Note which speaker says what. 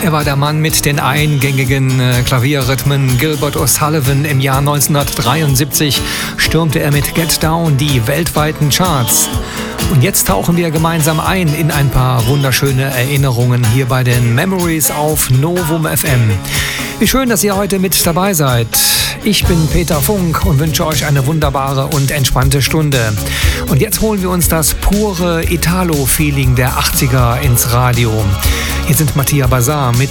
Speaker 1: Er war der Mann mit den eingängigen Klavierrhythmen. Gilbert O'Sullivan. Im Jahr 1973 stürmte er mit Get Down die weltweiten Charts. Und jetzt tauchen wir gemeinsam ein in ein paar wunderschöne Erinnerungen hier bei den Memories auf Novum FM. Wie schön, dass ihr heute mit dabei seid. Ich bin Peter Funk und wünsche euch eine wunderbare und entspannte Stunde. Und jetzt holen wir uns das pure Italo-Feeling der 80er ins Radio. Hier sind Mattia Bazar mit